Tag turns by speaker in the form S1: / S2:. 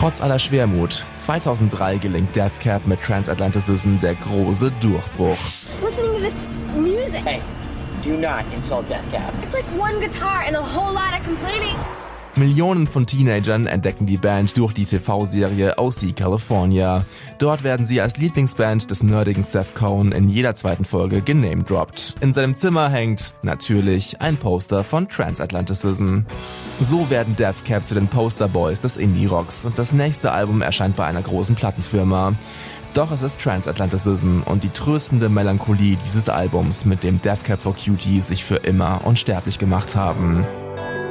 S1: Trotz aller Schwermut, 2003 gelingt Death Cab mit Transatlanticism der große Durchbruch.
S2: Listening to this music.
S3: Hey, do not insult Death Cab.
S2: It's like one guitar and a whole lot of complaining.
S1: Millionen von Teenagern entdecken die Band durch die TV-Serie OC California. Dort werden sie als Lieblingsband des nerdigen Seth Cohen in jeder zweiten Folge genamedroppt. In seinem Zimmer hängt, natürlich, ein Poster von Transatlanticism. So werden Death Cab zu den Posterboys des Indie-Rocks und das nächste Album erscheint bei einer großen Plattenfirma. Doch es ist Transatlanticism und die tröstende Melancholie dieses Albums, mit dem Death Cab for Cutie sich für immer unsterblich gemacht haben.